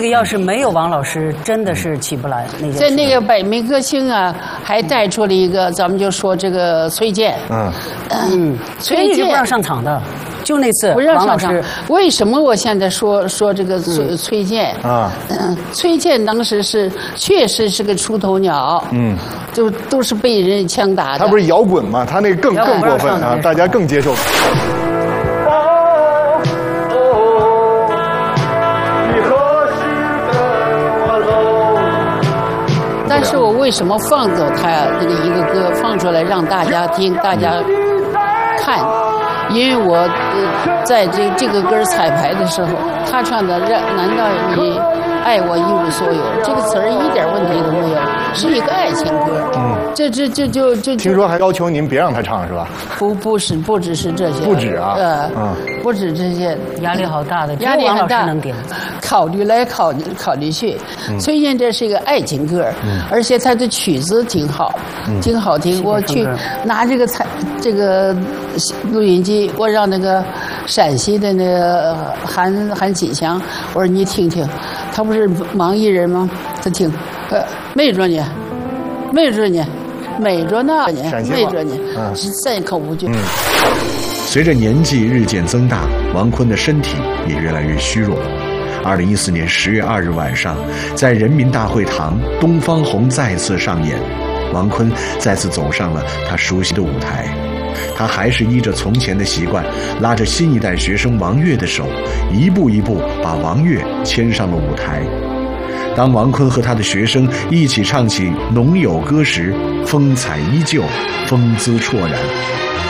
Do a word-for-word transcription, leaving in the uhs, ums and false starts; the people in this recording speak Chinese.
个要是没有王老师，真的是起不来那件事。 在那个百名歌星啊，还带出了一个，咱们就说这个崔健。 嗯嗯，崔健不让上场的。就那次， 不让上场王老师。 为什么我现在说说这个崔、嗯、崔健啊？ 嗯，崔健当时是确实是个出头鸟， 嗯， 就都是被人枪打的。 他不是摇滚吗？他那个更更过分啊，大家更接受。 但是我为什么放走他那个一个歌放出来让大家听，大家看？因为我呃在这这个歌彩排的时候，他唱的让难道你爱我一无所有，这个词儿一点问题都没有，是一个爱情歌。嗯，这这这就就听说还要求您别让他唱是吧？ 不不是不只是这些， 不止啊， 呃，嗯，不止这些， 压力好大的， 压力很大。 能点考虑来考虑考虑去，嗯、崔健这是一个爱情歌，嗯、而且他的曲子挺好，嗯、挺好听。我去拿这个彩这个录音机，我让那个陕西的那个韩韩启强，我说你听听，他不是盲艺人吗？他听，呃，没着呢，没着呢，没着呢，没着呢，是三口五句。嗯随着年纪日渐增大，王昆的身体也越来越虚弱。二零一四年十月二日晚上，在人民大会堂，东方红再次上演，王昆再次走上了他熟悉的舞台。他还是依着从前的习惯，拉着新一代学生王悦的手，一步一步把王悦牵上了舞台。当王昆和他的学生一起唱起《农友歌》时，风采依旧，风姿绰然。